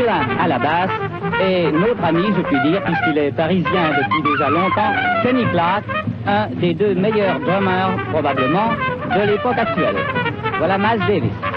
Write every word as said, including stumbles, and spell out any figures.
Dylan à la basse, et notre ami, je puis dire, puisqu'il est parisien depuis déjà longtemps, Kenny Clarke, un des deux meilleurs drummers, probablement, de l'époque actuelle. Voilà Miles Davis.